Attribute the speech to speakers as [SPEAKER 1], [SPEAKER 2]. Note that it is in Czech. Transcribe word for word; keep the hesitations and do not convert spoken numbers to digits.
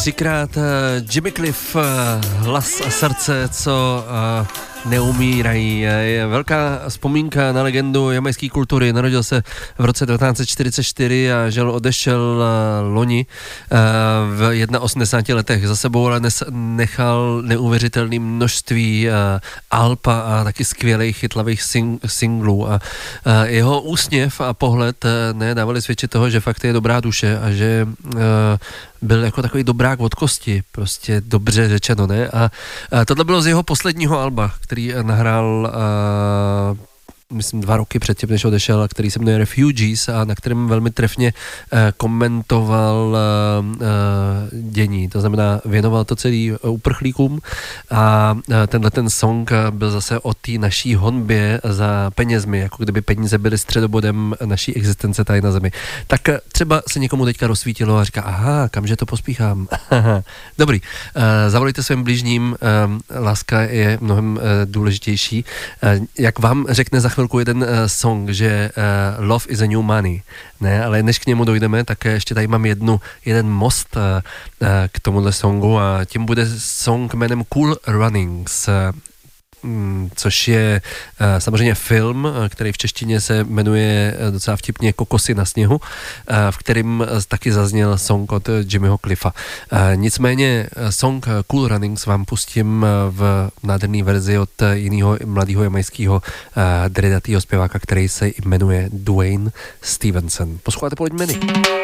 [SPEAKER 1] Třikrát uh, Jimmy Cliff, uh, hlas a srdce, co uh, neumírají. Je velká vzpomínka na legendu jamajské kultury. Narodil se v roce devatenáct set čtyřicet čtyři a žel odešel uh, loni uh, v osmdesáti jedna letech. Za sebou ale nes- nechal neuvěřitelné množství uh, alb a taky skvělých chytlavých sing- singlů. A uh, jeho úsměv a pohled uh, ne, dávali svědčit toho, že fakt je dobrá duše a že uh, byl jako takový dobrák od kosti, prostě dobře řečeno, ne? A, a tohle bylo z jeho posledního alba, který nahrál uh, myslím dva roky předtím, než odešel, který se jmenuje Refugees a na kterém velmi trefně uh, komentoval uh, uh, dění, to znamená věnoval to celý uprchlíkům a uh, tenhle ten song uh, byl zase o té naší honbě za penězmi, jako kdyby peníze byly středobodem naší existence tady na zemi. Tak uh, třeba se někomu teďka rozsvítilo a říká, aha, kamže to pospíchám. Dobrý, uh, zavolejte svým blížním, uh, láska je mnohem uh, důležitější. Uh, jak vám řekne za chvíli jeden uh, song, že uh, Love is a New Money, ne, ale než k němu dojdeme, tak ještě tady mám jednu, jeden most uh, uh, k tomuhle songu a tím bude song jménem Cool Runnings, uh, což je uh, samozřejmě film, uh, který v češtině se jmenuje uh, docela vtipně Kokosy na sněhu, uh, v kterým uh, taky zazněl song od uh, Jimmyho Cliffa. Uh, nicméně uh, song uh, Cool Runnings vám pustím uh, v nádherné verzi od uh, jiného mladého jamajského uh, dredatýho zpěváka, který se jmenuje Dwayne Stevenson. Posloucháte Poleďme Meny.